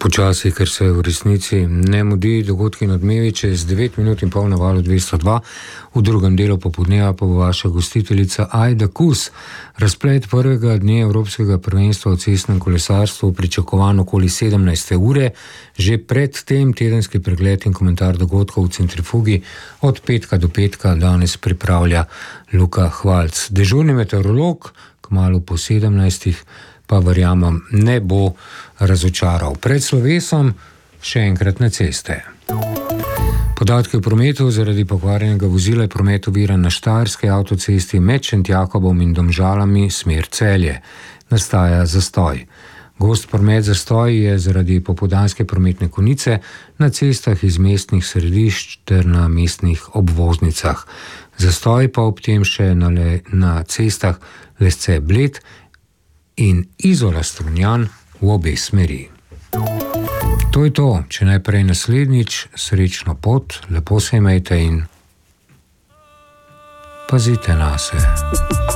Počasi, ker se v resnici ne mudi, dogodki na odmevi čez 9 minut in pol na valu 202. V drugem delu popoldneva pa bo vaša gostiteljica Ajda Kus. Razplet prvega dne Evropskega prvenstva v cestnem kolesarstvu pričakovan okoli 17. ure. Že pred tem tedenski pregled in komentar dogodkov v centrifugi od petka do petka danes pripravlja Luka Hvalc. Dežurni meteorolog kmalu po 17. pa verjamem ne bo razočaral. Pred slovesom še enkrat na ceste. Podatki o prometu: zaradi pokvarjenega vozila je promet oviran na Štajerski avtocesti med Šentjakobom in Domžalami smer Celje. Nastaja zastoj. Gost promet zastoj je zaradi popoldanske prometne konice na cestah iz mestnih središč ter na mestnih obvoznicah. Zastoj pa ob tem še na cestah Lesce Bled in Izola Strunjan v obe smeri. To je to, če najprej naslednjič, srečno pot, lepo se imejte in pazite nase.